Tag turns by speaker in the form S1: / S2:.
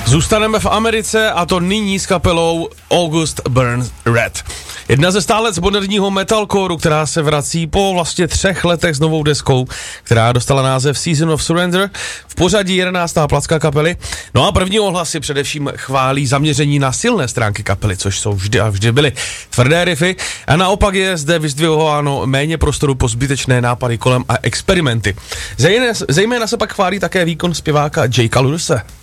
S1: Zůstaneme v Americe, a to nyní s kapelou August Burns Red. Jedna ze stálec moderního metalcoreu, která se vrací po vlastně 3 letech s novou deskou, která dostala název Season of Surrender, v pořadí 11. placka kapely. No a první ohlasy především chválí zaměření na silné stránky kapely, což jsou vždy byly tvrdé riffy, a naopak je zde vyzdvihováno méně prostoru po zbytečné nápady kolem a experimenty. Zejména se pak chválí také výkon zpěváka Jakea Lurse.